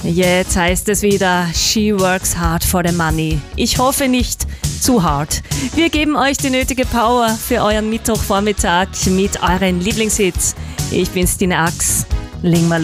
Jetzt heißt es wieder, she works hard for the money. Ich hoffe nicht zu hart. Wir geben euch die nötige Power für euren Mittwochvormittag mit euren Lieblingshits. Ich bin Stine Ax. Ling mal